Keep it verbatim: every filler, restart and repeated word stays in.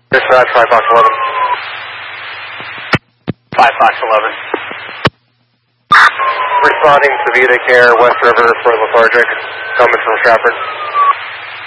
Dispatch, five Fox eleven. five Fox eleven. Responding to Vita Care, West River for lethargic, coming from Stratford.